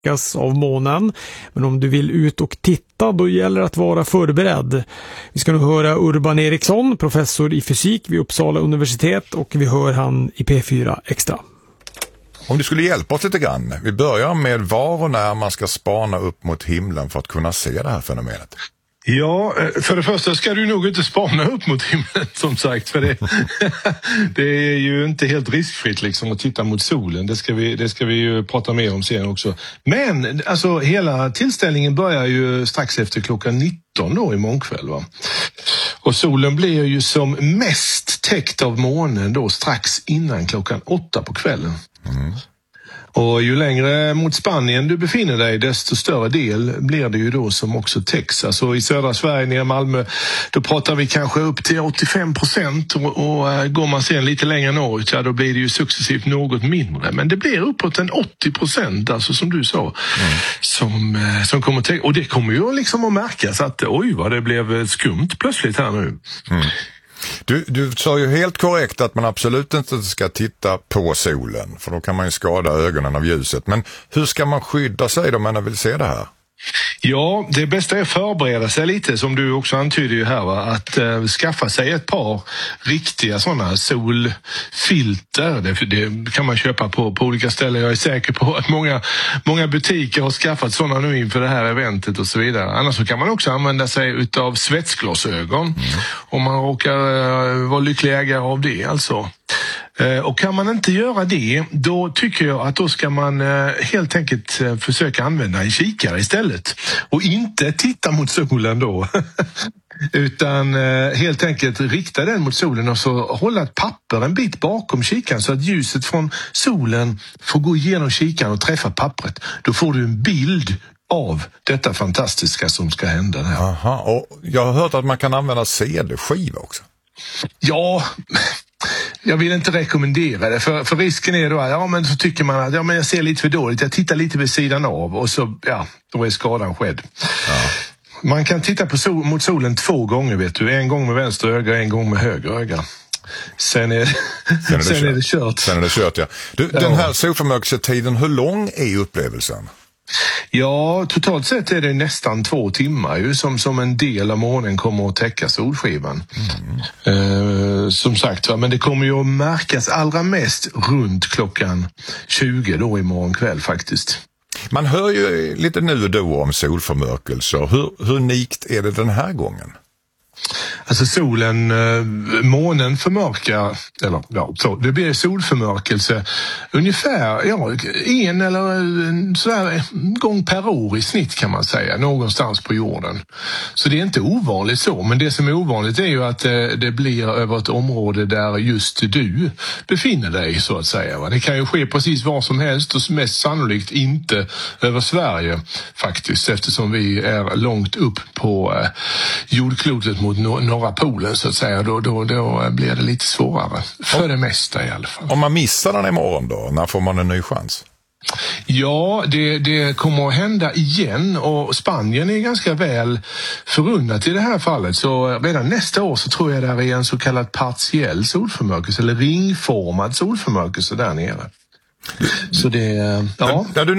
täckas av månen. Men om du vill ut och titta, då gäller det att vara förberedd. Vi ska nu höra Urban Eriksson, professor i fysik vid Uppsala universitet, och vi hör han i P4 Extra. Om du skulle hjälpa oss lite grann, vi börjar med var och när man ska spana upp mot himlen för att kunna se det här fenomenet. Ja, för det första ska du nog inte spana upp mot himlen, som sagt, för det är ju inte helt riskfritt liksom att titta mot solen. Det ska vi ju prata mer om sen också. Men alltså hela tillställningen börjar ju strax efter klockan 19 då imorgon kväll, va? Och solen blir ju som mest täckt av månen då strax innan klockan 8 på kvällen. Mm. Och ju längre mot Spanien du befinner dig, desto större del blir det ju då som också täcks. Alltså i södra Sverige, nere i Malmö, då pratar vi kanske upp till 85%, och går man sen lite längre norrut, ja, då blir det ju successivt något mindre. Men det blir uppåt en 80%, alltså som du sa, som kommer täcka. Och det kommer ju liksom att märkas att oj vad det blev skumt plötsligt här nu. Mm. Du sa ju helt korrekt att man absolut inte ska titta på solen, för då kan man ju skada ögonen av ljuset. Men hur ska man skydda sig då man vill se det här? Ja, det bästa är att förbereda sig lite, som du också antyder ju här, va? Att skaffa sig ett par riktiga sådana solfilter. Det kan man köpa på olika ställen. Jag är säker på att många butiker har skaffat sådana nu inför det här eventet och så vidare. Annars så kan man också använda sig utav svetsglasögon om man råkar vara lycklig ägare av det alltså. Och kan man inte göra det, då tycker jag att då ska man helt enkelt försöka använda en kikare istället. Och inte titta mot solen då. Utan helt enkelt rikta den mot solen och så hålla ett papper en bit bakom kikaren så att ljuset från solen får gå igenom kikaren och träffa pappret. Då får du en bild av detta fantastiska som ska hända här. Aha, och jag har hört att man kan använda CD-skiva också. Ja, jag vill inte rekommendera det, för risken är då att men så tycker man att men jag ser lite för dåligt, jag tittar lite vid sidan av och så då är skadan skedd. Ja. Man kan titta mot solen 2 gånger, vet du, en gång med vänster öga, en gång med höger öga. Sen är det kört. Sen är det kört, ja. Den här solförmörkelsetiden, hur lång är upplevelsen? Ja, totalt sett är det nästan 2 timmar ju som en del av månen kommer att täcka solskivan. Som sagt, va? Men det kommer ju att märkas allra mest runt klockan 20 då imorgon kväll faktiskt. Man hör ju lite nu och då om solförmörkelser. Hur unikt är det den här gången? Alltså månen förmörkar, det blir solförmörkelse ungefär en eller sådär gång per år i snitt kan man säga, någonstans på jorden. Så det är inte ovanligt så, men det som är ovanligt är ju att det blir över ett område där just du befinner dig så att säga. Va? Det kan ju ske precis var som helst och mest sannolikt inte över Sverige faktiskt, eftersom vi är långt upp på jordklotet mot norra polen så att säga, då blir det lite svårare för det mesta i alla fall. Om man missar den imorgon då, när får man en ny chans? Ja, det kommer att hända igen, och Spanien är ganska väl förunnat i det här fallet, så redan nästa år så tror jag det är en så kallad partiell solförmörkelse eller ringformad solförmörkelse där nere. Så det, När du